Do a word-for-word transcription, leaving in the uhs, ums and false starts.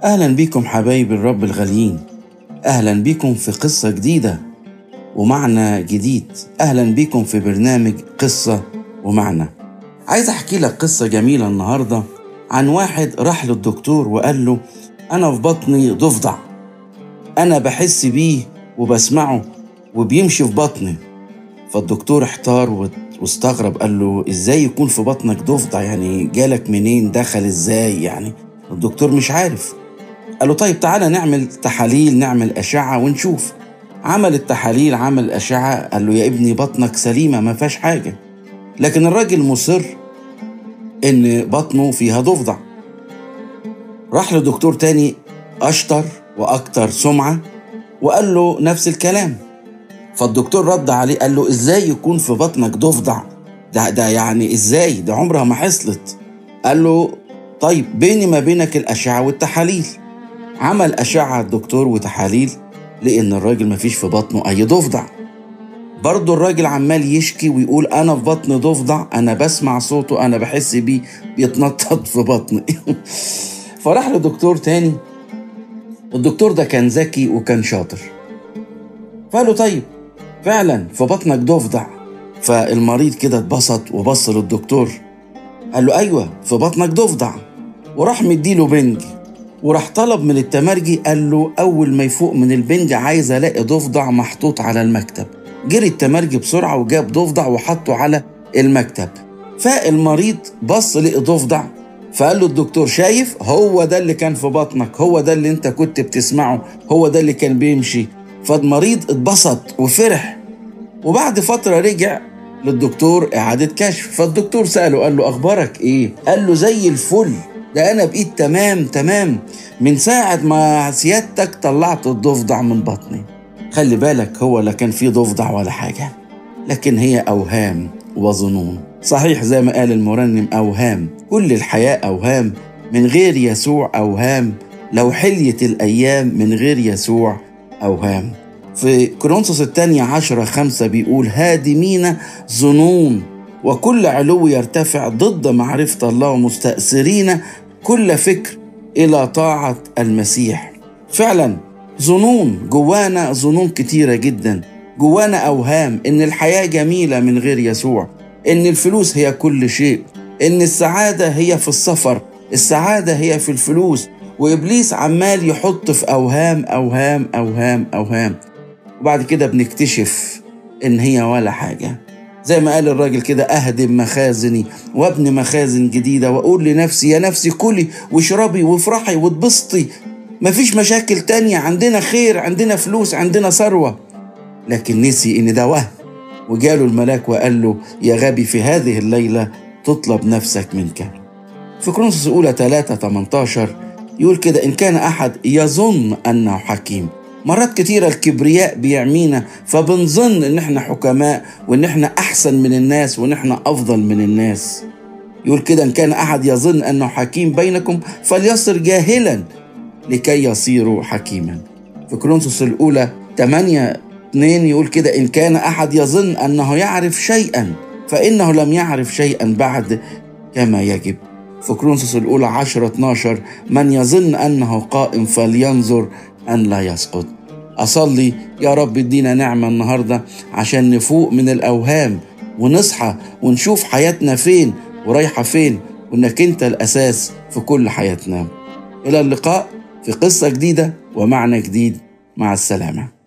أهلا بيكم حبايب الرب الغاليين. أهلا بيكم في قصة جديدة ومعنى جديد. أهلا بيكم في برنامج قصة ومعنى. عايز أحكي لك قصة جميلة النهاردة عن واحد راح للدكتور وقال له أنا في بطني ضفدع، أنا بحس بيه وبسمعه وبيمشي في بطني. فالدكتور احتار واستغرب، قال له إزاي يكون في بطنك ضفدع؟ يعني جالك منين؟ دخل إزاي؟ يعني الدكتور مش عارف. قال له طيب تعالى نعمل تحاليل، نعمل أشعة ونشوف. عمل التحاليل، عمل أشعة، قال له يا ابني بطنك سليمة ما فيهاش حاجة. لكن الراجل مصر إن بطنه فيها ضفدع. راح لدكتور تاني أشطر وأكتر سمعة وقال له نفس الكلام. فالدكتور رد عليه قال له إزاي يكون في بطنك ضفدع؟ ده, ده يعني إزاي؟ ده عمرها ما حصلت. قال له طيب بيني ما بينك الأشعة والتحاليل. عمل أشعة الدكتور وتحاليل، لأن الراجل ما فيش في بطنه أي ضفدع. برضو الراجل عمال يشكي ويقول أنا في بطن ضفدع، أنا بسمع صوته، أنا بحس بيه بيتنطط في بطني. فراح لدكتور تاني. الدكتور ده كان ذكي وكان شاطر، فقال له طيب فعلا في بطنك ضفدع. فالمريض كده اتبسط وبص للدكتور، قال له أيوة في بطنك ضفدع. وراح مديله بنج وراح طلب من التمرجي، قال له أول ما يفوق من البنج عايز ألاقي ضفدع محطوط على المكتب. جري التمرجي بسرعة وجاب ضفدع وحطه على المكتب. فالمريض بص لقي ضفدع، فقال له الدكتور شايف؟ هو ده اللي كان في بطنك، هو ده اللي انت كنت بتسمعه، هو ده اللي كان بيمشي. فالمريض اتبسط وفرح. وبعد فترة رجع للدكتور إعادة كشف. فالدكتور سأله قال له أخبارك إيه؟ قال له زي الفل، ده أنا بقيت تمام تمام من ساعة ما سيادتك طلعت الضفدع من بطني. خلي بالك هو لا كان فيه ضفدع ولا حاجة، لكن هي أوهام وظنون. صحيح زي ما قال المرنم، أوهام، كل الحياة أوهام، من غير يسوع أوهام، لو حليت الأيام من غير يسوع أوهام. في كورنثوس الثانية عشرة خمسة بيقول هادمين ظنون وكل علو يرتفع ضد معرفة الله، مستأثرين كل فكر إلى طاعة المسيح. فعلا ظنون جوانا، ظنون كتيرة جدا جوانا، أوهام إن الحياة جميلة من غير يسوع، إن الفلوس هي كل شيء، إن السعادة هي في السفر، السعادة هي في الفلوس. وإبليس عمال يحط في أوهام أوهام أوهام أوهام، وبعد كده بنكتشف إن هي ولا حاجة. زي ما قال الراجل كده، أهدم مخازني وابني مخازن جديدة وأقول لنفسي يا نفسي كلي واشربي وافرحي واتبسطي، مفيش مشاكل تانية، عندنا خير، عندنا فلوس، عندنا ثروة. لكن نسي إن ده وهم، وجاله الملاك وقال له يا غبي في هذه الليلة تطلب نفسك منك. في كورنثوس الأولى ثلاثة ثمانية عشر يقول كده إن كان أحد يظن أنه حكيم. مرات كتيرة الكبرياء بيعمينا فبنظن إن إحنا حكماء وإن إحنا أحسن من الناس وإن إحنا أفضل من الناس. يقول كده إن كان أحد يظن أنه حكيم بينكم فليصر جاهلا لكي يصيروا حكيما. في كورنثوس الأولى ثمانية اثنين يقول كده إن كان أحد يظن أنه يعرف شيئا فإنه لم يعرف شيئا بعد كما يجب. في كورنثوس الأولى عشرة اثناشر من يظن أنه قائم فلينظر أن لا يسقط. أصلي يا رب ادينا نعمة النهاردة عشان نفوق من الأوهام ونصحى ونشوف حياتنا فين ورايحة فين، وإنك أنت الأساس في كل حياتنا. إلى اللقاء في قصة جديدة ومعنى جديد. مع السلامة.